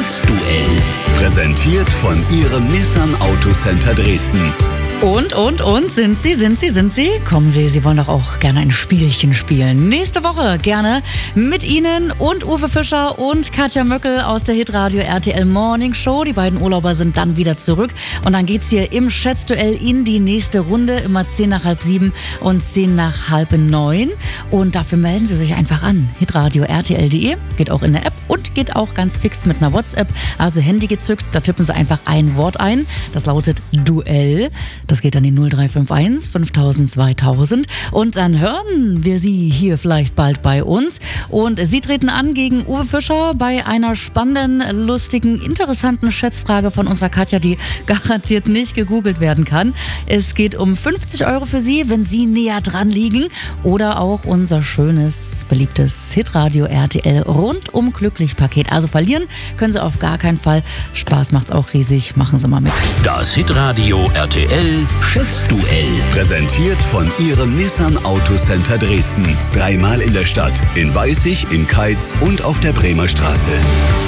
Schätzduell. Präsentiert von Ihrem Nissan Autocenter Dresden. Und, sind Sie? Kommen Sie, Sie wollen doch auch gerne ein Spielchen spielen. Nächste Woche gerne mit Ihnen und Uwe Fischer und Katja Möckel aus der Hitradio RTL Morning Show. Die beiden Urlauber sind dann wieder zurück und dann geht's hier im Schätzduell in die nächste Runde, immer 7:10 und 8:10. Und dafür melden Sie sich einfach an. Hitradio RTL.de, geht auch in der App und geht auch ganz fix mit einer WhatsApp. Also Handy gezückt, da tippen Sie einfach ein Wort ein. Das lautet Duell. Das geht an die 0351 5000 2000 und dann hören wir Sie hier vielleicht bald bei uns. Und Sie treten an gegen Uwe Fischer bei einer spannenden, lustigen, interessanten Schätzfrage von unserer Katja, die garantiert nicht gegoogelt werden kann. Es geht um 50 € für Sie, wenn Sie näher dran liegen. Oder auch unser schönes, beliebtes Hitradio RTL rundum glücklich Paket. Also verlieren können Sie auf gar keinen Fall. Spaß macht's auch riesig. Machen Sie mal mit. Das Hitradio RTL Schätzduell. Präsentiert von Ihrem Nissan Autocenter Dresden. 3-mal in der Stadt, in Weißig, in Keitz und auf der Bremer Straße.